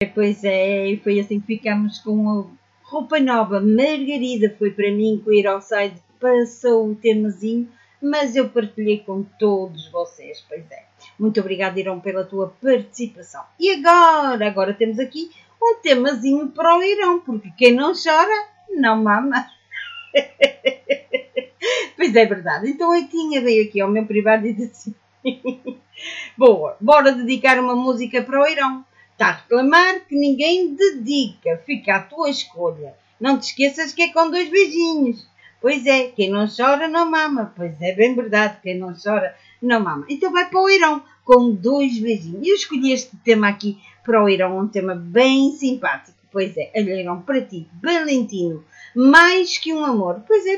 Pois é, e foi assim que ficamos com a roupa nova. Margarida foi para mim que o Irocide passou o temazinho, mas eu partilhei com todos vocês, pois é. Muito obrigada, Irão, pela tua participação. E agora temos aqui um temazinho para o Irão, porque quem não chora, não mama. Pois é verdade. Então a Tinha veio aqui ao meu privado e disse assim: boa, bora dedicar uma música para o Irão. Está a reclamar que ninguém dedica. Fica à tua escolha. Não te esqueças que é com 2 beijinhos. Pois é, quem não chora não mama. Pois é, bem verdade, quem não chora não mama. Então vai para o Irão com 2 beijinhos. Eu escolhi este tema aqui para o Irão, um tema bem simpático. Pois é, olha Irão, para ti, Valentino, mais que um amor. Pois é,